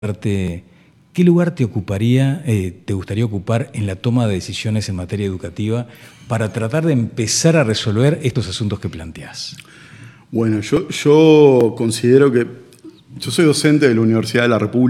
¿Qué lugar te gustaría ocupar en la toma de decisiones en materia educativa para tratar de empezar a resolver estos asuntos que planteás? Bueno, yo considero que yo soy docente de la Universidad de la República.